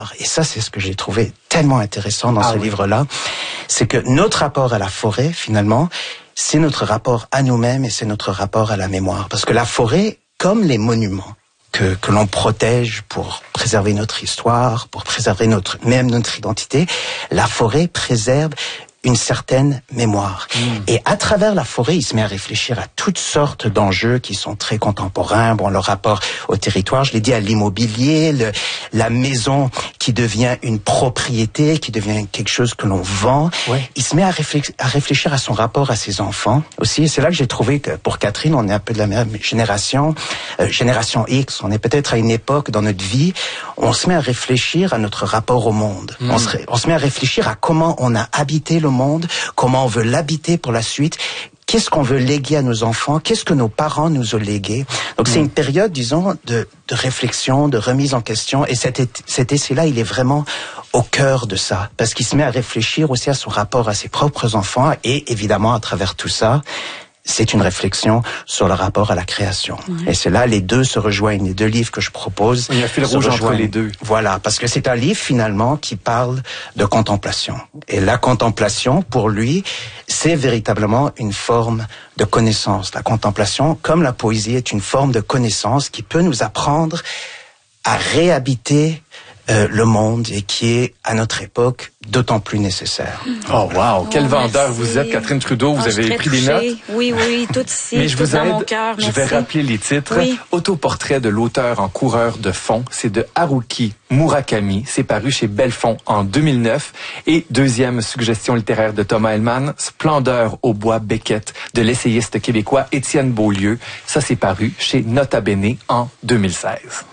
Et ça, c'est ce que j'ai trouvé tellement intéressant dans ce livre-là. C'est que notre rapport à la forêt, finalement, c'est notre rapport à nous-mêmes et c'est notre rapport à la mémoire. Parce que la forêt, comme les monuments que l'on protège pour préserver notre histoire, pour préserver notre identité, la forêt préserve une certaine mémoire. Et à travers la forêt, il se met à réfléchir à toutes sortes d'enjeux qui sont très contemporains. Bon, le rapport au territoire, je l'ai dit, à l'immobilier, la maison qui devient une propriété, qui devient quelque chose que l'on vend. Ouais. Il se met à réfléchir à son rapport à ses enfants aussi. Et c'est là que j'ai trouvé que pour Catherine, on est un peu de la même génération, génération X. On est peut-être à une époque dans notre vie, on se met à réfléchir à notre rapport au monde. On se met à réfléchir à comment on a habité le monde, comment on veut l'habiter pour la suite, qu'est-ce qu'on veut léguer à nos enfants, qu'est-ce que nos parents nous ont légué. Donc c'est une période, disons, de réflexion, de remise en question, et cet essai-là, il est vraiment au cœur de ça, parce qu'il se met à réfléchir aussi à son rapport à ses propres enfants, et évidemment, à travers tout ça, c'est une réflexion sur le rapport à la création. Et c'est là, les deux se rejoignent, les deux livres que je propose. Il y a un fil rouge entre les deux. Voilà, parce que c'est un livre finalement qui parle de contemplation. Et la contemplation, pour lui, c'est véritablement une forme de connaissance. La contemplation, comme la poésie, est une forme de connaissance qui peut nous apprendre à réhabiter le monde et qui est, à notre époque, d'autant plus nécessaire. Oh, wow! Quel vendeur vous êtes, Catherine Trudeau. Vous avez pris des notes? Oui, tout ici, mais je tout vous dans aide. mon cœur. Je vais rappeler les titres. Oui. Autoportrait de l'auteur en coureur de fond. C'est de Haruki Murakami. C'est paru chez Belfond en 2009. Et deuxième suggestion littéraire de Thomas Hellman, Splendeur au bois Beckett de l'essayiste québécois Étienne Beaulieu. Ça, c'est paru chez Nota Bene en 2016.